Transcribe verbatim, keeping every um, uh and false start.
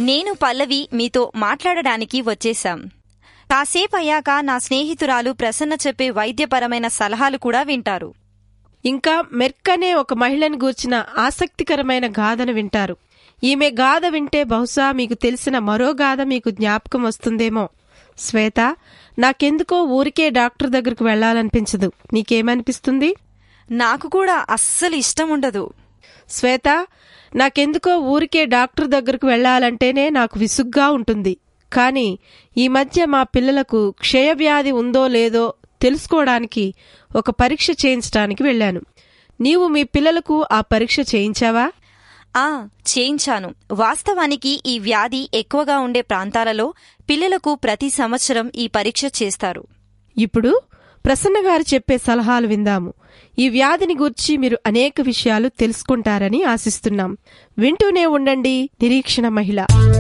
నేను పల్లవి మీతో మాట్లాడడానికి వచ్చేశాం. కాసేపయ్యాక నా స్నేహితురాలు ప్రసన్న చెప్పే వైద్యపరమైన సలహాలు కూడా వింటారు. ఇంకా మెర్క్ అనే ఒక మహిళను గూర్చిన ఆసక్తికరమైన గాథను వింటారు. ఈమె గాథ వింటే బహుశా మీకు తెలిసిన మరో గాథ మీకు జ్ఞాపకం వస్తుందేమో. శ్వేత, నాకెందుకో ఊరికే డాక్టర్ దగ్గరకు వెళ్లాలనిపించదు. నీకేమనిపిస్తుంది? నాకు కూడా అస్సలు ఇష్టముండదు. శ్వేత, నాకెందుకో ఊరికే డాక్టర్ దగ్గరకు వెళ్లాలంటేనే నాకు విసుగ్గా ఉంటుంది. కాని ఈ మధ్య మా పిల్లలకు క్షయవ్యాధి ఉందో లేదో తెలుసుకోవడానికి ఒక పరీక్ష చేయించడానికి వెళ్లాను. నీవు మీ పిల్లలకు ఆ పరీక్ష చేయించావా? ఆ చేయించాను. వాస్తవానికి ఈ వ్యాధి ఎక్కువగా ఉండే ప్రాంతాలలో పిల్లలకు ప్రతి సంవత్సరం ఈ పరీక్ష చేస్తారు. ఇప్పుడు ప్రసన్న గారు చెప్పే సలహాలు విందాము. ఈ వ్యాధిని గూర్చి మీరు అనేక విషయాలు తెలుసుకుంటారని ఆశిస్తున్నాం. వింటూనే ఉండండి నిరీక్షణ మహిళ.